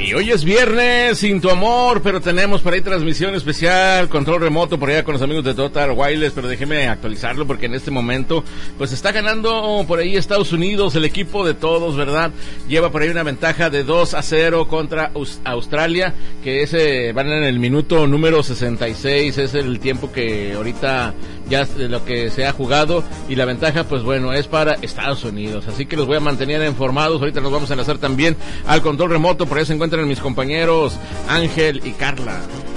Y hoy es viernes, sin tu amor, pero tenemos por ahí transmisión especial, control remoto por allá con los amigos de Total Wireless, pero déjeme actualizarlo porque en este momento, pues está ganando por ahí Estados Unidos, el equipo de todos, ¿verdad? Lleva por ahí una ventaja de 2-0 contra Australia, que van en el minuto número 66, es el tiempo que ahorita ya de lo que se ha jugado, y la ventaja, pues bueno, es para Estados Unidos, así que los voy a mantener informados. Ahorita nos vamos a enlazar también al control remoto, por ahí se encuentran mis compañeros Ángel y Carla.